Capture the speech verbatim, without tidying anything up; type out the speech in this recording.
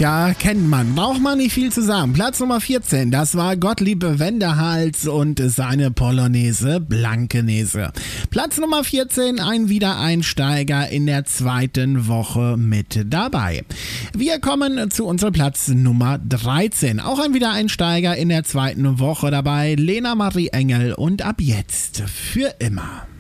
Ja, kennt man. Braucht man nicht viel zu sagen. Platz Nummer vierzehn, das war Gottlieb Wendehals und seine Polonaise Blankenese. Platz Nummer vierzehn, ein Wiedereinsteiger in der zweiten Woche mit dabei. Wir kommen zu unserem Platz Nummer dreizehn. Auch ein Wiedereinsteiger in der zweiten Woche dabei, Lena Marie Engel und Ab jetzt für immer.